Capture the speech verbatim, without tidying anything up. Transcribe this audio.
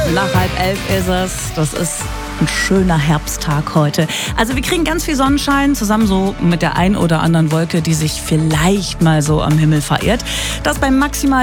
Nach halb elf ist es. Das ist ein schöner Herbsttag heute. Also wir kriegen ganz viel Sonnenschein, zusammen so mit der ein oder anderen Wolke, die sich vielleicht mal so am Himmel verirrt. Das bei maximal